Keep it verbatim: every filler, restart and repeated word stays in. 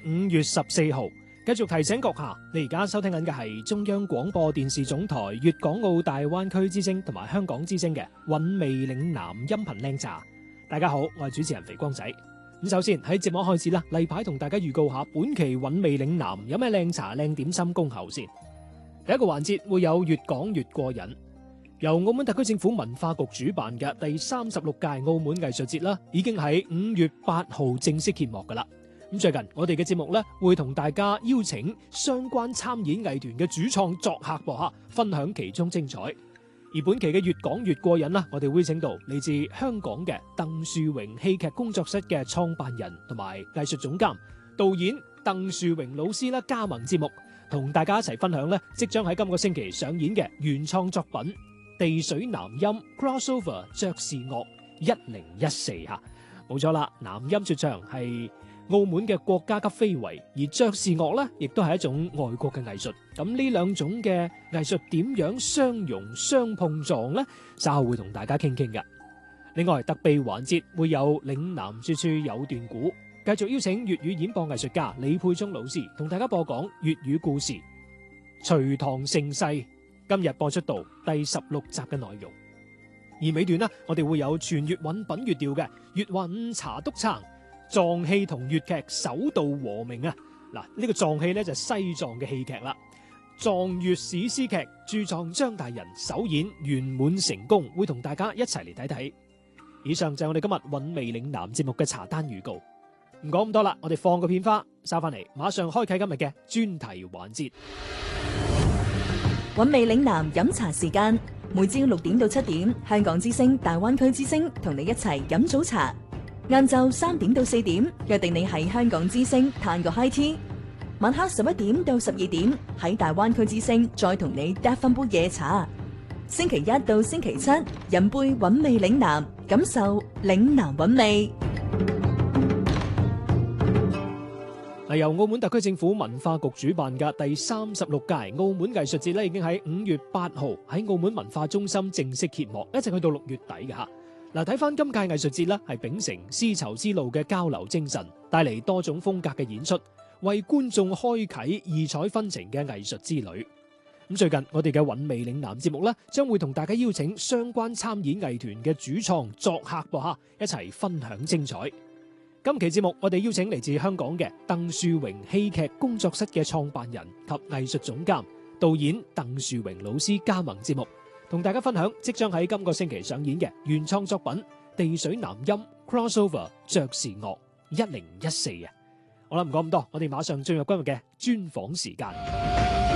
五月十四號。繼續提醒閣下，你而家收聽緊嘅係中央廣播電視總台粵港澳大灣區之聲同埋香港之聲嘅韻味嶺南音頻靚茶。大家好，我係主持人肥光仔。咁首先喺節目開始啦，例牌同大家預告下本期韻味嶺南有咩靚茶靚點心恭候先。第一個環節會有越講越過癮，由澳門特區政府文化局主辦嘅第三十六屆澳門藝術節啦，已經喺五月八號正式揭幕噶啦。咁最近我哋嘅節目咧，會同大家邀請相關參演藝團嘅主創作客播客，分享其中精彩。而本期嘅越講越過癮啦，我哋會請到嚟自香港嘅鄧樹榮戲劇工作室嘅創辦人同埋藝術總監、導演鄧樹榮老師啦，加盟節目，同大家一齊分享咧，即將喺今個星期上演嘅原創作品《地水南音 Crossover 爵士樂一零一四》吓，冇錯啦，南音說唱係澳門嘅國家級非遺，而爵士樂咧，亦都係一種外國嘅藝術。咁呢兩種嘅藝術點樣相融相碰撞呢？稍後會同大家傾傾㗎。另外特備環節會有嶺南說處有段古，繼續邀請粵語演播藝術家李佩忠老師同大家播講粵語故事。隋唐盛世今日播出到第十六集嘅內容，而尾段呢，我哋會有全粵韻品粵調嘅粵韻茶督撐。藏戲同粵劇首度和鳴啊！嗱，呢個藏戲咧就係西藏嘅戲劇啦。藏粵史詩劇駐藏張大人首演圓滿成功，會同大家一齊嚟睇睇。以上就係我哋今日韻味嶺南節目嘅茶單預告。唔講咁多啦，我哋放個片花，收翻嚟，馬上開啟今日嘅專題環節。 韻味嶺南飲茶時間，每朝六點到七點，香港之聲、大灣區之聲同你一齊飲早茶。晏晝三點到四點，約定你喺香港之聲嘆個 high tea。晚黑十一點到十二點，喺大灣區之聲再同你嗒翻杯夜茶。星期一到星期七，飲杯韻味嶺南，感受嶺南韻味。 由澳門特區政府文化局主辦嘅第三十六屆澳門藝術節咧，已經喺五月八號喺澳門文化中心正式揭幕，一直去到六月底嘅吓。嗱，睇翻今屆藝術節咧，係秉承絲綢之路嘅交流精神，帶嚟多種風格嘅演出，為觀眾開啟異彩紛呈嘅藝術之旅。咁最近我哋嘅韻味嶺南節目咧，將會同大家邀請相關參演藝團嘅主創作客播客，一齊分享精彩。今期節目我哋邀請嚟自香港嘅鄧樹榮戲劇工作室嘅創辦人及藝術總監、導演鄧樹榮老師加盟節目，同大家分享即將喺今個星期上演嘅原創作品《地水南音 Crossover 爵士樂一零一四》啊！好啦，唔講咁多，我哋馬上進入今日嘅專訪時間。